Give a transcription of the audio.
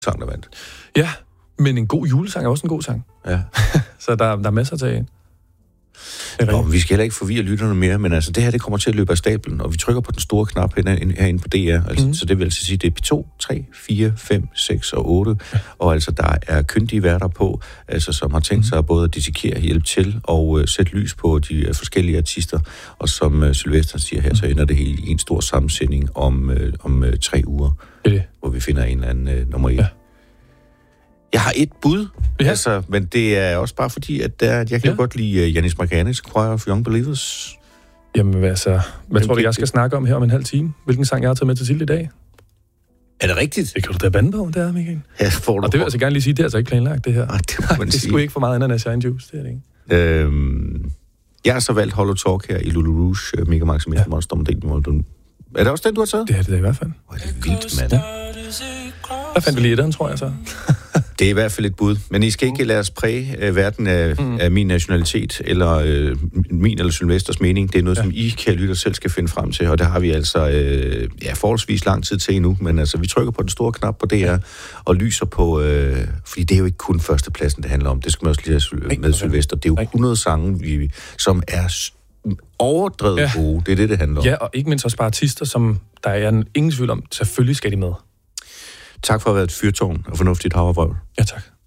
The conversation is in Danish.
sang, der vandt. Ja, men en god julesang er også en god sang. Ja. Så der er masser at tage ind. Vi skal heller ikke forvirre lytterne mere, men altså det her, det kommer til at løbe af stablen, og vi trykker på den store knap herinde på DR. Altså, så det vil altså sige, det er P2, 3, 4, 5, 6 og 8. Og altså, der er kyndige værter på, altså, som har tænkt sig både at dissekere, hjælpe til og sætte lys på de forskellige artister. Og som Sylvester siger her, så ender det hele i en stor sammensætning om 3 uger, hvor vi finder en eller anden nummer 1. Ja. Jeg har et bud, altså, men det er også bare fordi, at jeg kan godt lide Janis Marcanis Choir of Young Believers. Jamen altså, hvad tror du, jeg skal snakke om her om en halv time? Hvilken sang jeg har taget med til i dag? Er det rigtigt? Det kan du da bande på, det er, Michael. Ja, får du. Og det vil jeg altså gerne lige sige, det er altså ikke planlagt, det her. Ej, det må man det sige. skulle ikke for meget ananas shine juice, det er det ikke. Jeg har så valgt Hollow Talk her i Lulu Rouge, Mega Maximus Monster. Er det også den, du har taget? Det er det i hvert fald. Hvor er det vildt, mand. Ja. Der fandt vi lige etteren, tror jeg så. Det er i hvert fald et bud. Men I skal ikke lade os præge verden af min nationalitet, eller min eller Sylvesters mening. Det er noget, som I, kære lytter, selv skal finde frem til. Og der har vi altså forholdsvis lang tid til endnu. Men altså, vi trykker på den store knap på DR og lyser på... fordi det er jo ikke kun førstepladsen, det handler om. Det skal man også lige have med Sylvester. Det er jo 100 sange, som er overdrevet gode. Det er det handler om. Ja, og ikke mindst også bare artister, som der er ingen tvivl om. Selvfølgelig skal de med. Tak for at have været et fyrtårn og fornuftigt havrebrød. Ja, tak.